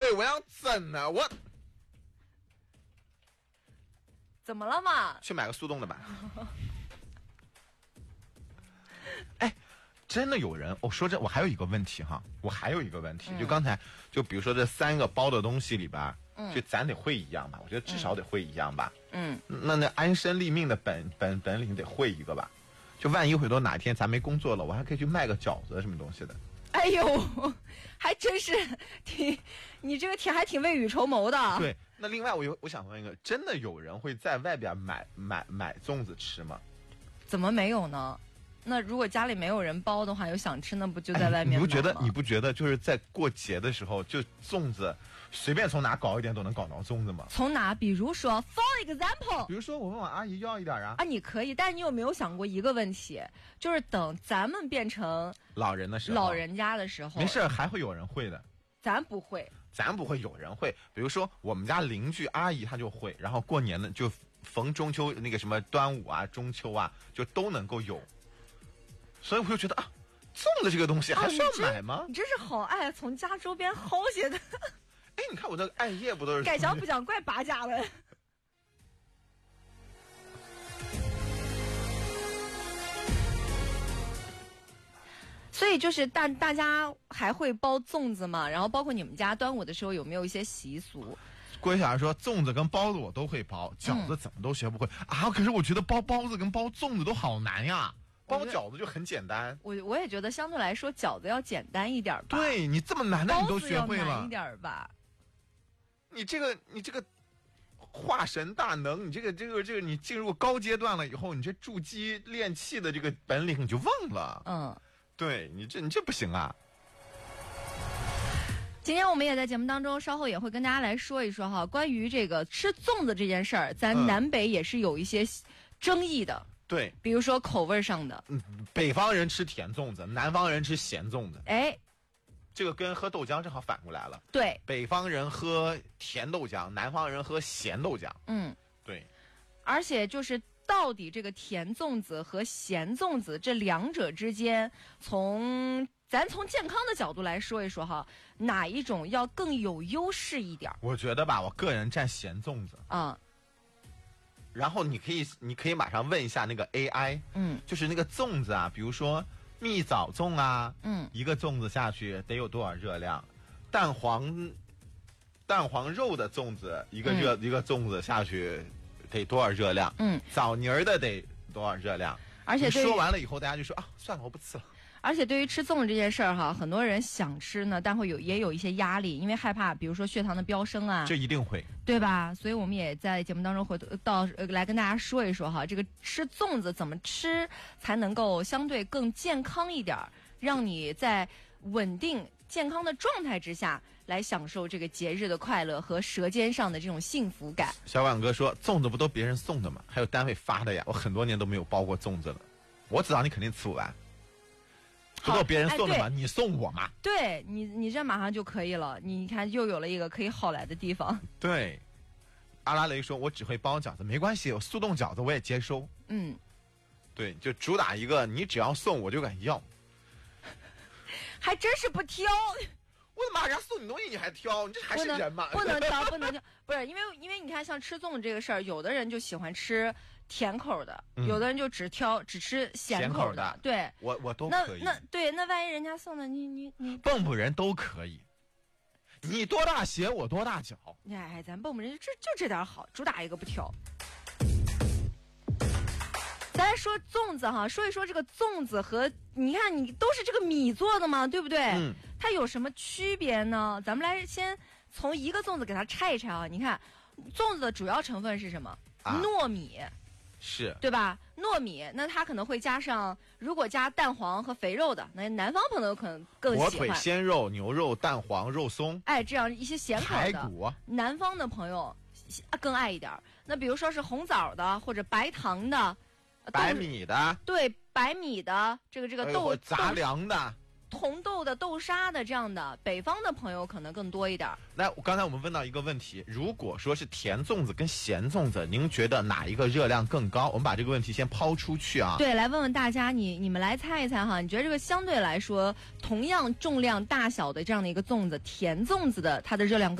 对，我想整呢，我怎么了嘛？ 去买个速冻的吧。哎，真的有人，说真，我还有一个问题哈，就刚才，就比如说这3个包的东西里边，就咱得会一样吧？我觉得至少得会一样吧。那安身立命的本领得会一个吧？就万一回头哪天咱没工作了，我还可以去卖个饺子什么东西的。 哎呦，还真是你这个还挺未雨绸缪的。 对，那另外我想问一个，真的有人会在外边买粽子吃吗？ 怎么没有呢？那如果家里没有人包的话，有想吃，那不就在外面买吗？ 你不觉得就是在过节的时候，就粽子随便从哪搞一点都能搞到粽子吗？ 从哪？比如说 ，for example， 比如说我问我阿姨要一点啊。 你可以，但是你有没有想过一个问题，就是等咱们变成老人的时候， 老人家的时候， 没事，还会有人会的。 咱不会， 有人会。比如说我们家邻居阿姨她就会，然后过年的就逢中秋那个什么端午啊、中秋啊，就都能够有。所以我就觉得粽子这个东西还需要买吗？ 你真是好爱从家周边薅些的。 哎，你看我这个艾叶不都是？ 改讲不讲怪拔家了。所以就是大家还会包粽子嘛？然后包括你们家端午的时候有没有一些习俗？ 郭小孩说粽子跟包子我都会包，饺子怎么都学不会可是我觉得包包子跟包粽子都好难呀。包饺子就很简单， 我也觉得相对来说饺子要简单一点吧。 对，你这么难的你都学会了， 包子要难一点吧。 你这个化神大能，你这个你进入高阶段了以后，你这筑基练气的这个本领你就忘了。对，你这不行啊。 今天我们也在节目当中稍后也会跟大家来说一说关于这个吃粽子这件事儿，咱南北也是有一些争议的。 对， 比如说口味上的， 北方人吃甜粽子，南方人吃咸粽子。这个跟喝豆浆正好反过来了。 对， 北方人喝甜豆浆，南方人喝咸豆浆。对。 而且就是到底这个甜粽子和咸粽子这两者之间，咱从健康的角度来说一说哪一种要更有优势一点？ 我觉得吧，我个人蘸咸粽子。然后你可以马上问一下那个 AI，就是那个粽子比如说蜜枣粽一个粽子下去得有多少热量？蛋黄肉的粽子一个粽子下去得多少热量？枣泥儿的得多少热量？ 而且说完了以后，大家就说算了，我不吃了。 而且对于吃粽子这件事儿很多人想吃呢，但也有一些压力，因为害怕比如说血糖的飙升这一定会， 对吧？所以我们也在节目当中来跟大家说一说这个吃粽子怎么吃才能够相对更健康一点，让你在稳定健康的状态之下来享受这个节日的快乐和舌尖上的这种幸福感。 小婉哥说粽子不都别人送的吗？还有单位发的呀，我很多年都没有包过粽子了，我知道你肯定吃不完。不都别人送的吗？你送我嘛？ 对，你这马上就可以了。你看又有了一个可以好来的地方。 对，阿拉蕾说我只会包饺子，没关系，我速冻饺子我也接收。对，就主打一个你只要送我就敢要。 还真是不挑。 我的妈，人家送你东西你还挑，你这还是人吗？ 不能挑，不能挑。不是因为你看，像吃粽子这个事儿，有的人就喜欢吃甜口的，有的人就只吃咸口的。对， 我都可以。 那万一人家送的你蹦蹦人都可以，你多大鞋我多大脚。 咱蹦蹦人就这点好，主打一个不挑。咱说粽子说一说这个粽子和你看你都是这个米做的嘛，对不对？它有什么区别呢？咱们来先从一个粽子给它拆一拆你看粽子的主要成分是什么？糯米， 是对吧？糯米，那它可能会加上，如果加蛋黄和肥肉的，那南方朋友可能更喜欢火腿、鲜肉、牛肉、蛋黄、肉松， 这样一些咸口的排骨， 南方的朋友更爱一点。那比如说是红枣的或者白糖的。 白米的， 对，白米的这个豆杂粮的， 红豆的、豆沙的这样的，北方的朋友可能更多一点。 那刚才我们问到一个问题，如果说是甜粽子跟咸粽子，您觉得哪一个热量更高？我们把这个问题先抛出去对，来问问大家，你们来猜一猜你觉得这个相对来说同样重量大小的这样的一个粽子，甜粽子的它的热量